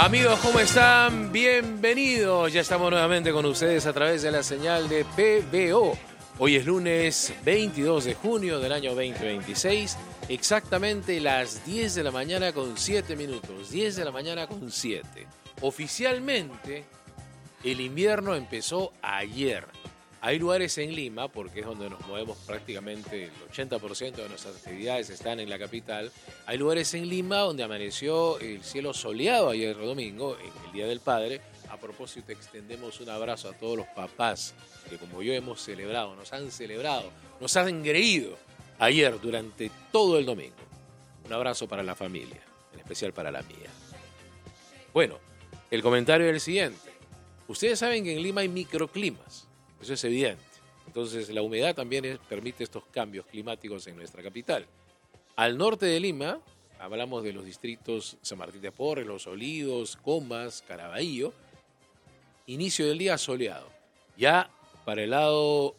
Amigos, ¿cómo están? Bienvenidos. Ya estamos nuevamente con ustedes a través de la señal de PBO. Hoy es lunes 22 de junio del año 2026. Exactamente las 10 de la mañana con 7 minutos. 10 de la mañana con 7. Oficialmente, el invierno empezó ayer. Hay lugares en Lima, porque es donde nos movemos prácticamente el 80% de nuestras actividades están en la capital. Hay lugares en Lima donde amaneció el cielo soleado ayer domingo, en el Día del Padre. A propósito, extendemos un abrazo a todos los papás que como yo hemos celebrado, nos han engreído ayer durante todo el domingo. Un abrazo para la familia, en especial para la mía. Bueno, el comentario es el siguiente. Ustedes saben que en Lima hay microclimas. Eso es evidente. Entonces, la humedad también permite estos cambios climáticos en nuestra capital. Al norte de Lima, hablamos de los distritos San Martín de Porres, Los Olivos, Comas, Caraballo, inicio del día soleado. Ya para el lado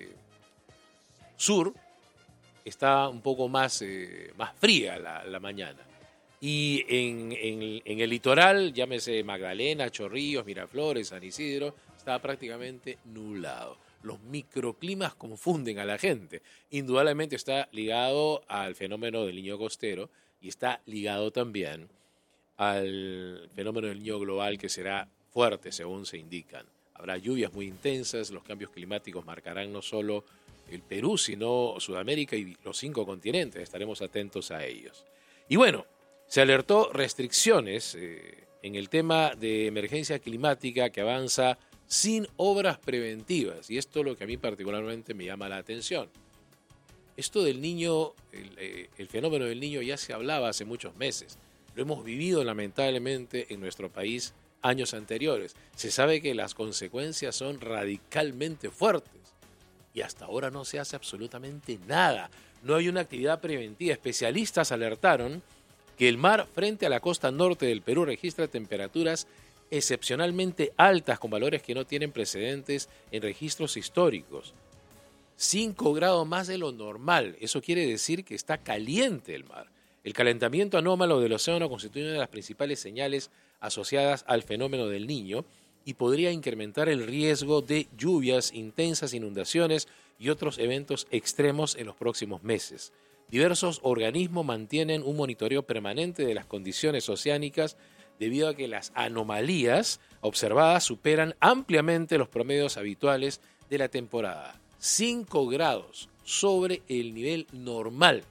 sur está un poco más fría la mañana. Y en el litoral, llámese Magdalena, Chorrillos, Miraflores, San Isidro, está prácticamente nublado. Los microclimas confunden a la gente. Indudablemente está ligado al fenómeno del niño costero y está ligado también al fenómeno del niño global que será fuerte, según se indican. Habrá lluvias muy intensas, los cambios climáticos marcarán no solo el Perú, sino Sudamérica y los 5 continentes. Estaremos atentos a ellos. Y bueno, se alertó restricciones en el tema de emergencia climática que avanza sin obras preventivas. Y esto es lo que a mí particularmente me llama la atención. Esto del niño, el fenómeno del niño ya se hablaba hace muchos meses. Lo hemos vivido lamentablemente en nuestro país años anteriores. Se sabe que las consecuencias son radicalmente fuertes. Y hasta ahora no se hace absolutamente nada. No hay una actividad preventiva. Especialistas alertaron que el mar frente a la costa norte del Perú registra temperaturas excepcionalmente altas con valores que no tienen precedentes en registros históricos. 5 grados más de lo normal. Eso quiere decir que está caliente el mar. El calentamiento anómalo del océano constituye una de las principales señales asociadas al fenómeno del Niño y podría incrementar el riesgo de lluvias, intensas inundaciones y otros eventos extremos en los próximos meses. Diversos organismos mantienen un monitoreo permanente de las condiciones oceánicas debido a que las anomalías observadas superan ampliamente los promedios habituales de la temporada. 5 grados sobre el nivel normal,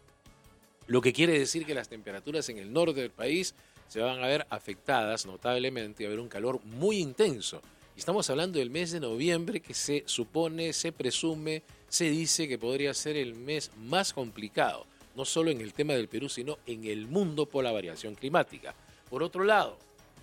lo que quiere decir que las temperaturas en el norte del país se van a ver afectadas notablemente y va a haber un calor muy intenso. Estamos hablando del mes de noviembre que se supone, se presume, se dice que podría ser el mes más complicado, no solo en el tema del Perú, sino en el mundo por la variación climática. Por otro lado,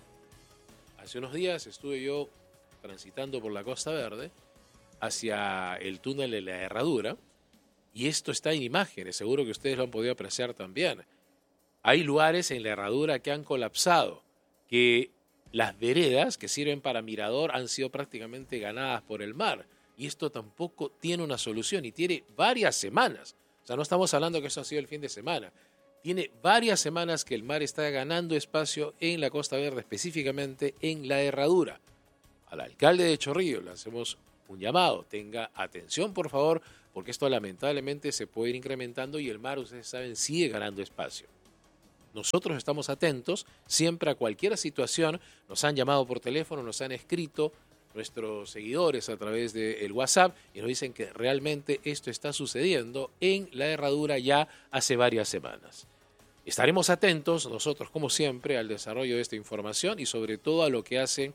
hace unos días estuve yo transitando por la Costa Verde hacia el túnel de la Herradura y esto está en imágenes, seguro que ustedes lo han podido apreciar también. Hay lugares en la Herradura que han colapsado, que las veredas que sirven para mirador han sido prácticamente ganadas por el mar y esto tampoco tiene una solución y tiene varias semanas. O sea, no estamos hablando que eso ha sido el fin de semana. Tiene varias semanas que el mar está ganando espacio en la Costa Verde, específicamente en la Herradura. Al alcalde de Chorrillos le hacemos un llamado. Tenga atención, por favor, porque esto lamentablemente se puede ir incrementando y el mar, ustedes saben, sigue ganando espacio. Nosotros estamos atentos siempre a cualquier situación. Nos han llamado por teléfono, nos han escrito nuestros seguidores a través del WhatsApp y nos dicen que realmente esto está sucediendo en la Herradura ya hace varias semanas. Estaremos atentos nosotros, como siempre, al desarrollo de esta información y sobre todo a lo que hace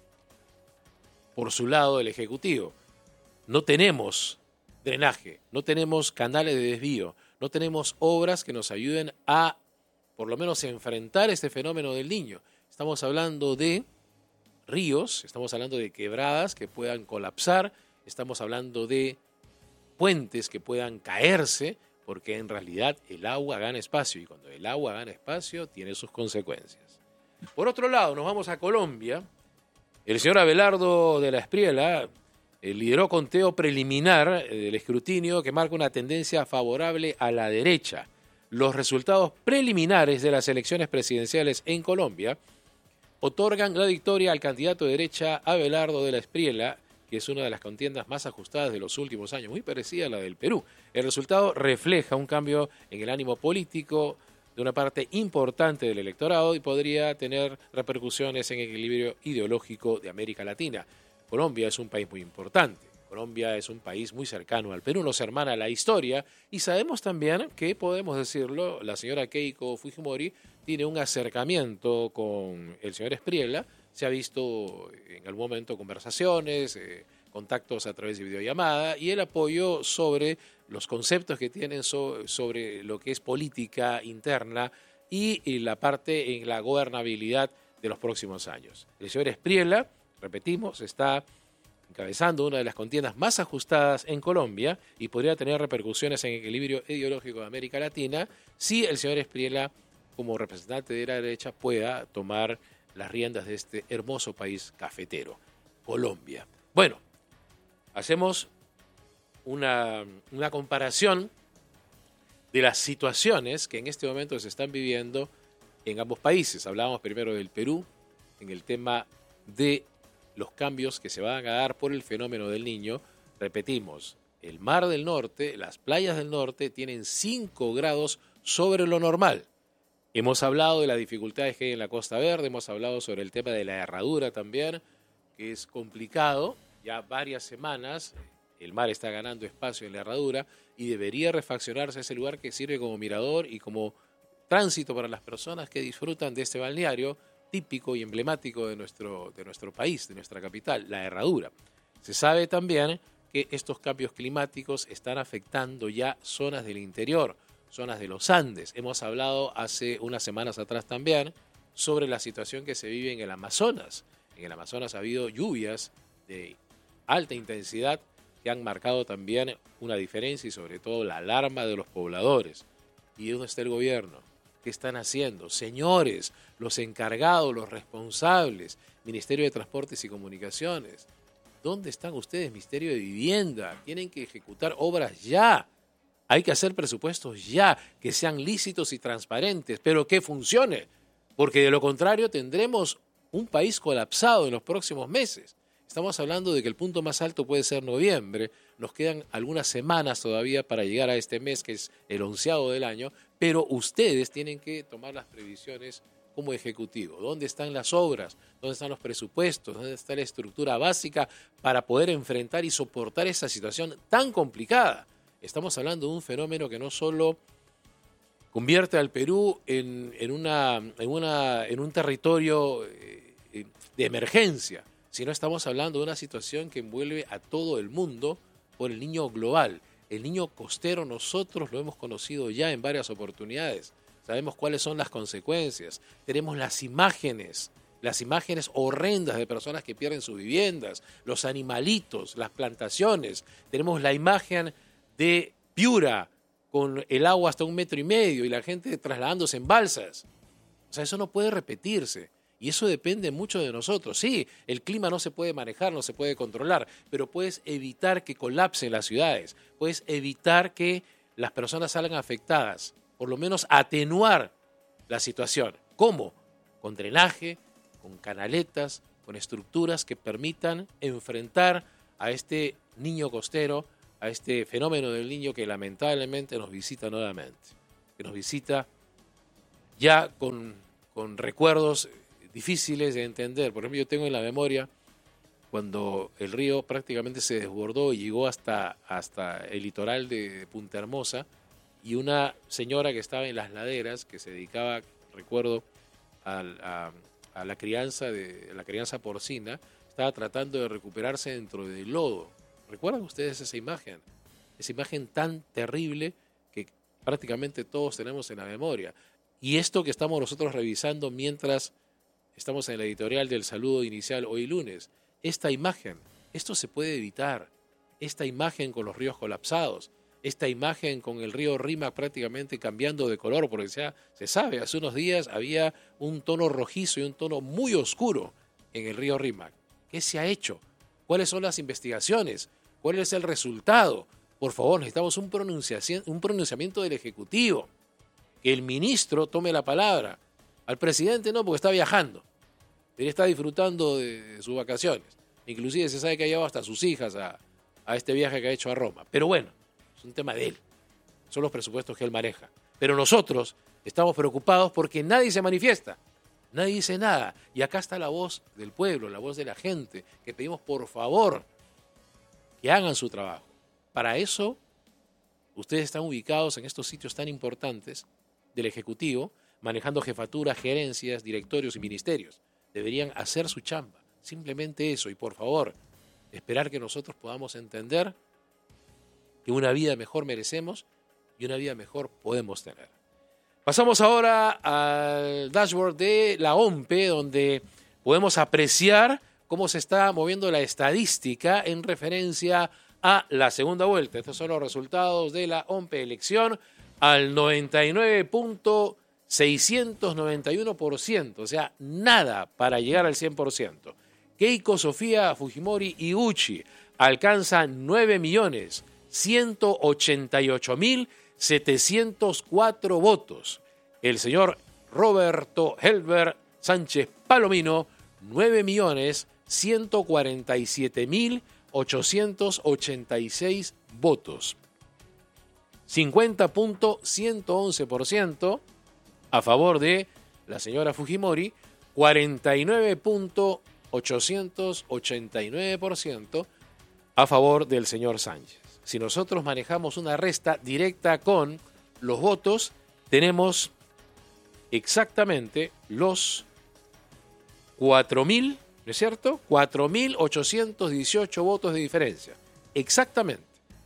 por su lado el Ejecutivo. No tenemos drenaje, no tenemos canales de desvío, no tenemos obras que nos ayuden a, por lo menos, enfrentar este fenómeno del Niño. Estamos hablando de ríos, estamos hablando de quebradas que puedan colapsar, estamos hablando de puentes que puedan caerse, porque en realidad el agua gana espacio y cuando el agua gana espacio tiene sus consecuencias. Por otro lado, nos vamos a Colombia. El señor Abelardo de la Espriella lideró conteo preliminar del escrutinio que marca una tendencia favorable a la derecha. Los resultados preliminares de las elecciones presidenciales en Colombia otorgan la victoria al candidato de derecha Abelardo de la Espriella, que es una de las contiendas más ajustadas de los últimos años, muy parecida a la del Perú. El resultado refleja un cambio en el ánimo político de una parte importante del electorado y podría tener repercusiones en el equilibrio ideológico de América Latina. Colombia es un país muy importante. Colombia es un país muy cercano al Perú, nos hermana la historia y sabemos también que, podemos decirlo, la señora Keiko Fujimori tiene un acercamiento con el señor Espriella. Se ha visto en algún momento conversaciones, contactos a través de videollamada y el apoyo sobre los conceptos que tienen sobre lo que es política interna y la parte en la gobernabilidad de los próximos años. El señor Espriella, repetimos, está encabezando una de las contiendas más ajustadas en Colombia y podría tener repercusiones en el equilibrio ideológico de América Latina si el señor Espriella, como representante de la derecha, pueda tomar las riendas de este hermoso país cafetero, Colombia. Bueno, hacemos una comparación de las situaciones que en este momento se están viviendo en ambos países. Hablábamos primero del Perú, en el tema de los cambios que se van a dar por el fenómeno del Niño. Repetimos, el Mar del Norte, las playas del norte tienen 5 grados sobre lo normal. Hemos hablado de las dificultades que hay en la Costa Verde, hemos hablado sobre el tema de la herradura también, que es complicado. Ya varias semanas el mar está ganando espacio en la herradura y debería refaccionarse ese lugar que sirve como mirador y como tránsito para las personas que disfrutan de este balneario típico y emblemático de nuestro país, de nuestra capital, la herradura. Se sabe también que estos cambios climáticos están afectando ya zonas del interior, zonas de los Andes. Hemos hablado hace unas semanas atrás también sobre la situación que se vive en el Amazonas. En el Amazonas ha habido lluvias de alta intensidad que han marcado también una diferencia y sobre todo la alarma de los pobladores. ¿Y dónde está el gobierno? ¿Qué están haciendo? Señores, los encargados, los responsables, Ministerio de Transportes y Comunicaciones, ¿dónde están ustedes, Ministerio de Vivienda? Tienen que ejecutar obras ya. Hay que hacer presupuestos ya, que sean lícitos y transparentes, pero que funcione, porque de lo contrario tendremos un país colapsado en los próximos meses. Estamos hablando de que el punto más alto puede ser noviembre, nos quedan algunas semanas todavía para llegar a este mes, que es el 11º del año, pero ustedes tienen que tomar las previsiones como ejecutivo. ¿Dónde están las obras? ¿Dónde están los presupuestos? ¿Dónde está la estructura básica para poder enfrentar y soportar esa situación tan complicada? Estamos hablando de un fenómeno que no solo convierte al Perú en un territorio de emergencia, sino estamos hablando de una situación que envuelve a todo el mundo por el niño global. El niño costero nosotros lo hemos conocido ya en varias oportunidades. Sabemos cuáles son las consecuencias. Tenemos las imágenes horrendas de personas que pierden sus viviendas, los animalitos, las plantaciones. Tenemos la imagen de Piura con el agua hasta 1,5 metros y la gente trasladándose en balsas. O sea, eso no puede repetirse. Y eso depende mucho de nosotros. Sí, el clima no se puede manejar, no se puede controlar, pero puedes evitar que colapsen las ciudades, puedes evitar que las personas salgan afectadas, por lo menos atenuar la situación. ¿Cómo? Con drenaje, con canaletas, con estructuras que permitan enfrentar a este niño costero, a este fenómeno del niño que lamentablemente nos visita nuevamente, que nos visita ya con recuerdos difíciles de entender. Por ejemplo, yo tengo en la memoria cuando el río prácticamente se desbordó y llegó hasta el litoral de Punta Hermosa, y una señora que estaba en las laderas, que se dedicaba, recuerdo, a la crianza porcina, estaba tratando de recuperarse dentro del lodo. ¿Recuerdan ustedes esa imagen? Esa imagen tan terrible que prácticamente todos tenemos en la memoria. Y esto que estamos nosotros revisando mientras estamos en el editorial del saludo inicial hoy lunes, esta imagen, esto se puede evitar. Esta imagen con los ríos colapsados, esta imagen con el río Rímac prácticamente cambiando de color, porque se sabe, hace unos días había un tono rojizo y un tono muy oscuro en el río Rímac. ¿Qué se ha hecho? ¿Cuáles son las investigaciones? ¿Cuál es el resultado? Por favor, necesitamos un pronunciamiento del Ejecutivo. Que el ministro tome la palabra. Al presidente no, porque está viajando. Debería estar disfrutando de sus vacaciones. Inclusive se sabe que ha llevado hasta sus hijas a este viaje que ha hecho a Roma. Pero bueno, es un tema de él. Son los presupuestos que él maneja. Pero nosotros estamos preocupados porque nadie se manifiesta. Nadie dice nada. Y acá está la voz del pueblo, la voz de la gente, que pedimos por favor que hagan su trabajo. Para eso, ustedes están ubicados en estos sitios tan importantes del Ejecutivo, manejando jefaturas, gerencias, directorios y ministerios. Deberían hacer su chamba. Simplemente eso. Y por favor, esperar que nosotros podamos entender que una vida mejor merecemos y una vida mejor podemos tener. Pasamos ahora al dashboard de la OMPE, donde podemos apreciar cómo se está moviendo la estadística en referencia a la segunda vuelta. Estos son los resultados de la OMPE elección al 99.691%, o sea, nada para llegar al 100%. Keiko Sofía Fujimori Iguchi alcanzan 9.188.704 votos. El señor Roberto Helber Sánchez Palomino, 9.147.886 votos. 50.111% a favor de la señora Fujimori, 49.889% a favor del señor Sánchez. Si nosotros manejamos una resta directa con los votos, tenemos exactamente los 4.000, ¿no es cierto? 4.818 votos de diferencia. Exactamente.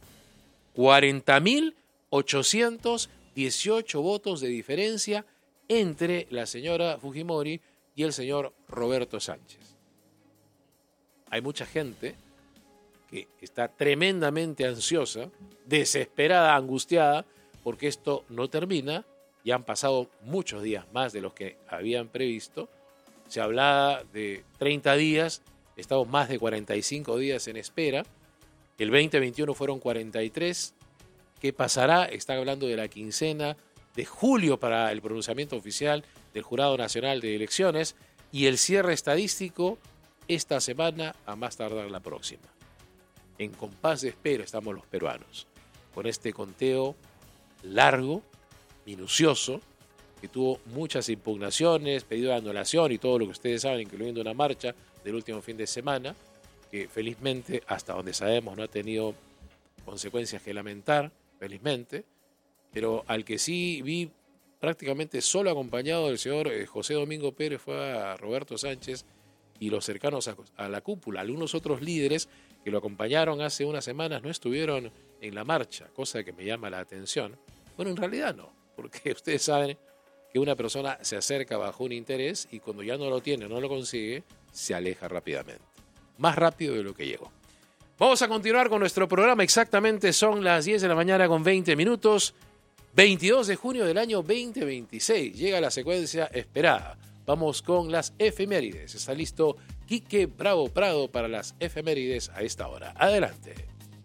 40.818 votos de diferencia entre la señora Fujimori y el señor Roberto Sánchez. Hay mucha gente que está tremendamente ansiosa, desesperada, angustiada, porque esto no termina. Ya han pasado muchos días más de los que habían previsto. Se hablaba de 30 días, estamos más de 45 días en espera. El 2021 fueron 43. ¿Qué pasará? Están hablando de la quincena de julio para el pronunciamiento oficial del Jurado Nacional de Elecciones y el cierre estadístico esta semana, a más tardar la próxima. En compás de espera estamos los peruanos, con este conteo largo, minucioso, que tuvo muchas impugnaciones, pedido de anulación y todo lo que ustedes saben, incluyendo una marcha del último fin de semana, que felizmente, hasta donde sabemos, no ha tenido consecuencias que lamentar, felizmente, pero al que sí vi prácticamente solo acompañado del señor José Domingo Pérez fue a Roberto Sánchez y los cercanos a la cúpula. Algunos otros líderes que lo acompañaron hace unas semanas no estuvieron en la marcha, cosa que me llama la atención. Bueno, en realidad no, porque ustedes saben que una persona se acerca bajo un interés y cuando ya no lo tiene, no lo consigue, se aleja rápidamente. Más rápido de lo que llegó. Vamos a continuar con nuestro programa. Exactamente son las 10 de la mañana con 20 minutos. 22 de junio del año 2026. Llega la secuencia esperada. Vamos con las efemérides. Está listo Quique Bravo Prado para las efemérides a esta hora. Adelante.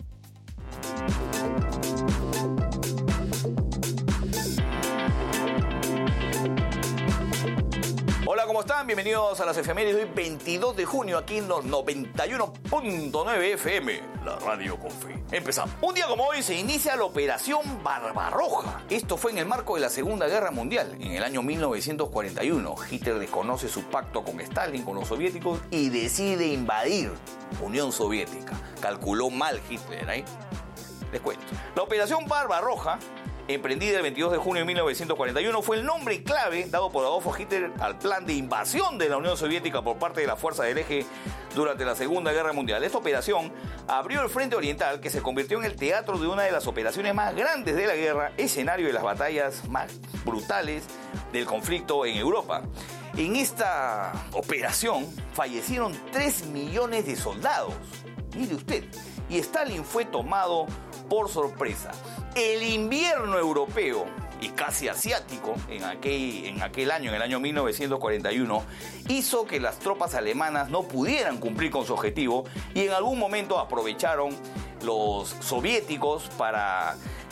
Hola, ¿cómo están? Bienvenidos a las efemérides de hoy, 22 de junio, aquí en los 91.9 FM, la radio con fe. Empezamos. Un día como hoy se inicia la Operación Barbarroja. Esto fue en el marco de la Segunda Guerra Mundial. En el año 1941, Hitler desconoce su pacto con Stalin, con los soviéticos, y decide invadir Unión Soviética. Calculó mal Hitler, ¿eh? Les cuento. La Operación Barbarroja, emprendida el 22 de junio de 1941, fue el nombre clave dado por Adolfo Hitler al plan de invasión de la Unión Soviética por parte de la Fuerza del Eje durante la Segunda Guerra Mundial. Esta operación abrió el Frente Oriental, que se convirtió en el teatro de una de las operaciones más grandes de la guerra, escenario de las batallas más brutales del conflicto en Europa. En esta operación fallecieron 3 millones de soldados, mire usted, y Stalin fue tomado por sorpresa. El invierno europeo y casi asiático en aquel año, en el año 1941, hizo que las tropas alemanas no pudieran cumplir con su objetivo y en algún momento aprovecharon los soviéticos para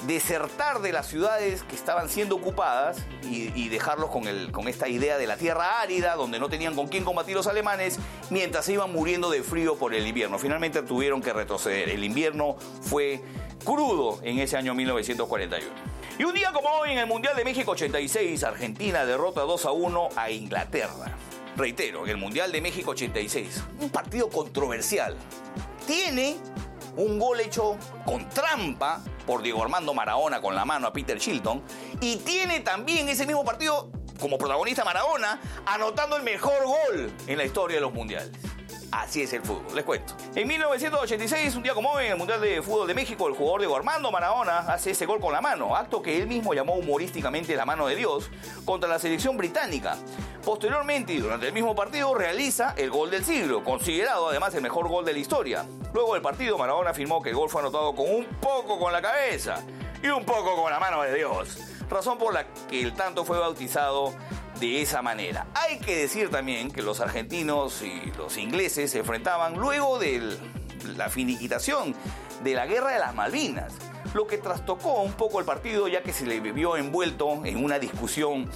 desertar de las ciudades que estaban siendo ocupadas y dejarlos con esta idea de la tierra árida, donde no tenían con quién combatir los alemanes, mientras se iban muriendo de frío por el invierno. Finalmente tuvieron que retroceder. El invierno fue crudo en ese año 1941. Y un día como hoy, en el Mundial de México 86, Argentina derrota 2-1 a Inglaterra. Reitero, en el Mundial de México 86, un partido controversial. Tiene un gol hecho con trampa por Diego Armando Maradona con la mano a Peter Shilton, y tiene también ese mismo partido como protagonista Maradona anotando el mejor gol en la historia de los mundiales. Así es el fútbol, les cuento. En 1986, un día como hoy, en el Mundial de Fútbol de México, el jugador Diego Armando Maradona hace ese gol con la mano, acto que él mismo llamó humorísticamente la mano de Dios, contra la selección británica. Posteriormente, y durante el mismo partido, realiza el gol del siglo, considerado además el mejor gol de la historia. Luego del partido, Maradona afirmó que el gol fue anotado con un poco con la cabeza y un poco con la mano de Dios, razón por la que el tanto fue bautizado de esa manera. Hay que decir también que los argentinos y los ingleses se enfrentaban luego de la finiquitación de la Guerra de las Malvinas, lo que trastocó un poco el partido, ya que se le vio envuelto en una discusión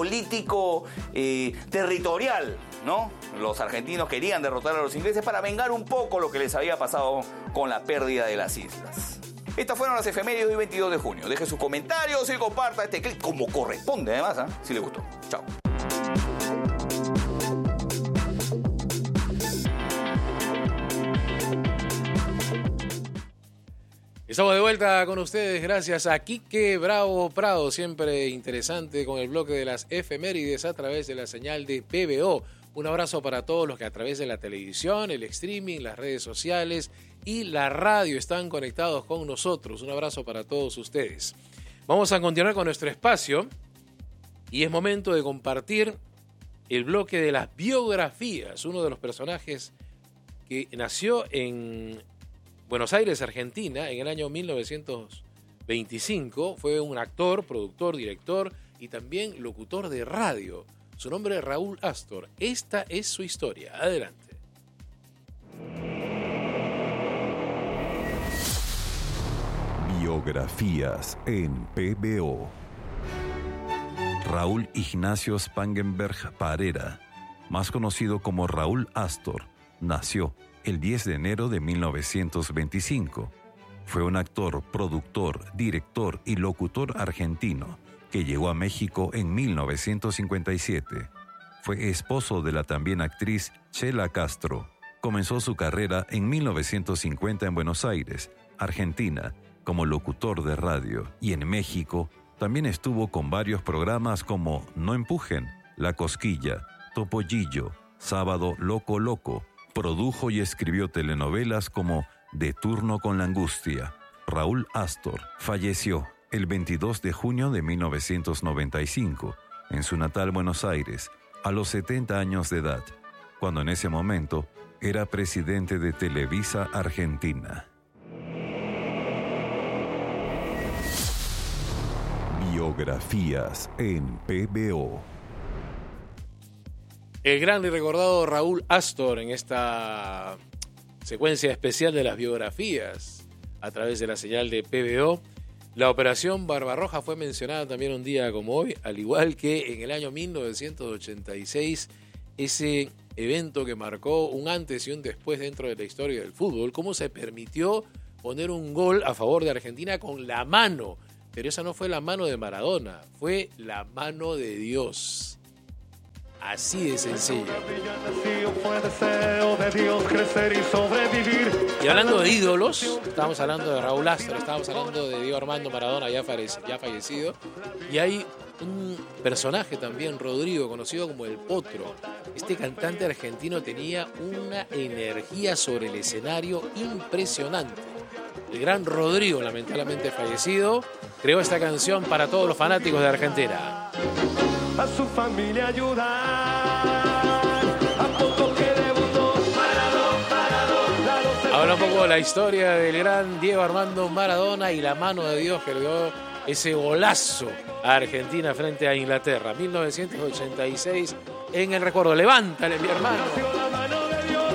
político-territorial, ¿no? Los argentinos querían derrotar a los ingleses para vengar un poco lo que les había pasado con la pérdida de las islas. Estas fueron las efemérides de hoy, 22 de junio. Deje sus comentarios y comparta este clip como corresponde, además, si le gustó. Chao. Estamos de vuelta con ustedes gracias a Quique Bravo Prado, siempre interesante con el bloque de las efemérides a través de la señal de PBO. Un abrazo para todos los que a través de la televisión, el streaming, las redes sociales y la radio están conectados con nosotros. Un abrazo para todos ustedes. Vamos a continuar con nuestro espacio y es momento de compartir el bloque de las biografías. Uno de los personajes que nació en Buenos Aires, Argentina, en el año 1925. Fue un actor, productor, director y también locutor de radio. Su nombre es Raúl Astor. Esta es su historia. Adelante. Biografías en PBO. Raúl Ignacio Spangenberg Parera, más conocido como Raúl Astor, nació el 10 de enero de 1925. Fue un actor, productor, director y locutor argentino que llegó a México en 1957. Fue esposo de la también actriz Chela Castro. Comenzó su carrera en 1950 en Buenos Aires, Argentina, como locutor de radio, y en México también estuvo con varios programas como No Empujen, La Cosquilla, Topollillo, Sábado Loco Loco. Produjo y escribió telenovelas como De Turno con la Angustia. Raúl Astor falleció el 22 de junio de 1995 en su natal Buenos Aires, a los 70 años de edad, cuando en ese momento era presidente de Televisa Argentina. Biografías en PBO. El gran y recordado Raúl Astor en esta secuencia especial de las biografías a través de la señal de PBO. La Operación Barbarroja fue mencionada también un día como hoy, al igual que en el año 1986, ese evento que marcó un antes y un después dentro de la historia del fútbol, cómo se permitió poner un gol a favor de Argentina con la mano. Pero esa no fue la mano de Maradona, fue la mano de Dios. Así de sencillo. Y hablando de ídolos, estábamos hablando de Raúl Astor, estábamos hablando de Diego Armando Maradona, ya fallecido. Y hay un personaje también, Rodrigo, conocido como El Potro. Este cantante argentino tenía una energía sobre el escenario impresionante. El gran Rodrigo, lamentablemente fallecido, creó esta canción para todos los fanáticos de Argentina. A su familia ayudar, a poco que debutó Maradona. Habla un poco de la historia del gran Diego Armando Maradona y la mano de Dios que le dio ese golazo a Argentina frente a Inglaterra. 1986, en el recuerdo. Levántale, mi hermano.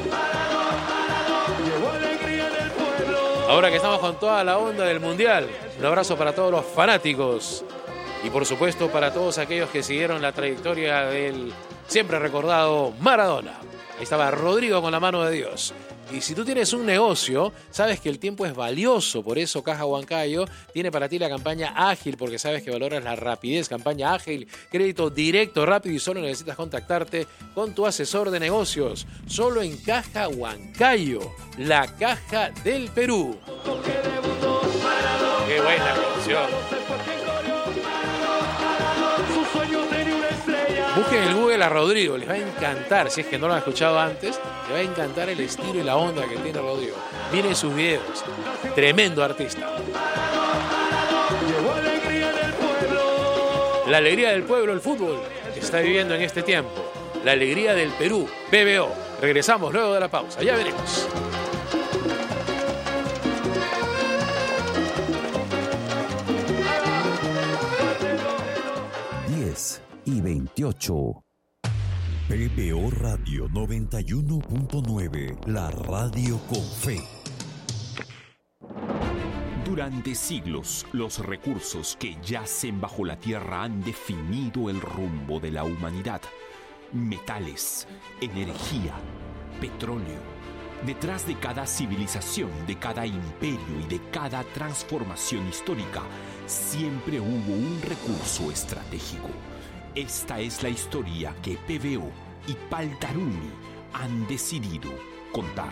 Ahora que estamos con toda la onda del Mundial, Un abrazo para todos los fanáticos y por supuesto para todos aquellos que siguieron la trayectoria del siempre recordado Maradona. Ahí estaba Rodrigo con la mano de Dios. Y si tú tienes un negocio, sabes que el tiempo es valioso. Por eso Caja Huancayo tiene para ti la campaña ágil, porque sabes que valoras la rapidez. Campaña ágil, crédito directo, rápido y solo necesitas contactarte con tu asesor de negocios. Solo en Caja Huancayo, la caja del Perú. ¡Qué buena canción! Busquen en Google a Rodrigo, les va a encantar, si es que no lo han escuchado antes, les va a encantar el estilo y la onda que tiene Rodrigo. Miren sus videos, tremendo artista. La alegría del pueblo, el fútbol, que está viviendo en este tiempo. La alegría del Perú, PVO. Regresamos luego de la pausa, ya veremos. 10:28. PVO Radio 91.9, la radio con fe. Durante siglos, los recursos que yacen bajo la tierra han definido el rumbo de la humanidad. Metales, energía, petróleo. Detrás de cada civilización, de cada imperio y de cada transformación histórica, siempre hubo un recurso estratégico. Esta es la historia que PVO y Paltarumi han decidido contar.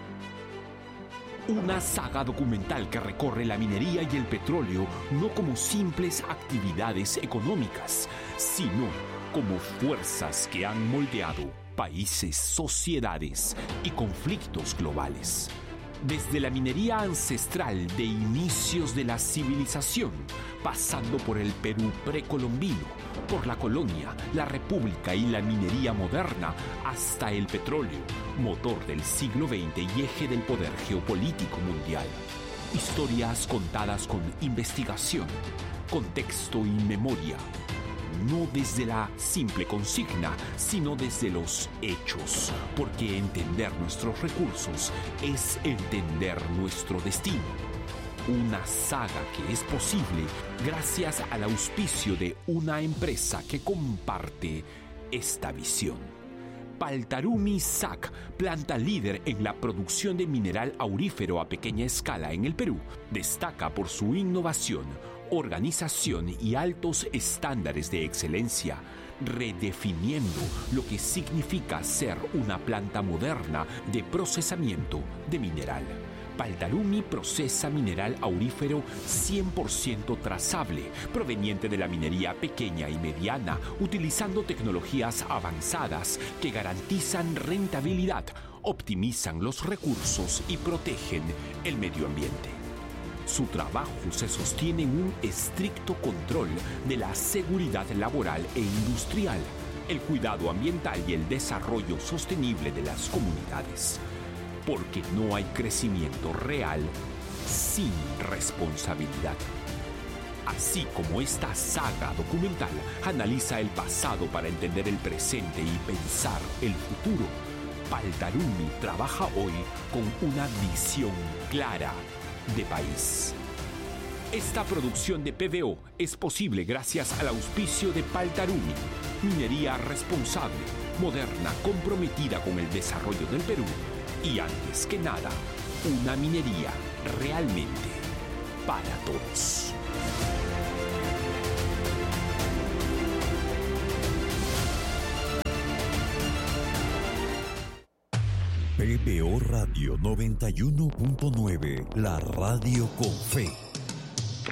Una saga documental que recorre la minería y el petróleo no como simples actividades económicas, sino como fuerzas que han moldeado países, sociedades y conflictos globales. Desde la minería ancestral de inicios de la civilización, pasando por el Perú precolombino, por la colonia, la república y la minería moderna, hasta el petróleo, motor del siglo XX y eje del poder geopolítico mundial. Historias contadas con investigación, contexto y memoria. No desde la simple consigna, sino desde los hechos, porque entender nuestros recursos es entender nuestro destino. Una saga que es posible gracias al auspicio de una empresa que comparte esta visión. Paltarumi SAC, planta líder en la producción de mineral aurífero a pequeña escala en el Perú, destaca por su innovación, organización y altos estándares de excelencia, redefiniendo lo que significa ser una planta moderna de procesamiento de mineral. Paltarumi procesa mineral aurífero 100% trazable, proveniente de la minería pequeña y mediana, utilizando tecnologías avanzadas que garantizan rentabilidad, optimizan los recursos y protegen el medio ambiente. Su trabajo se sostiene en un estricto control de la seguridad laboral e industrial, el cuidado ambiental y el desarrollo sostenible de las comunidades. Porque no hay crecimiento real sin responsabilidad. Así como esta saga documental analiza el pasado para entender el presente y pensar el futuro, Paltarumi trabaja hoy con una visión clara de país. Esta producción de PVO es posible gracias al auspicio de Paltarumi, minería responsable, moderna, comprometida con el desarrollo del Perú y, antes que nada, una minería realmente para todos. PVO Radio 91.9, la radio con fe.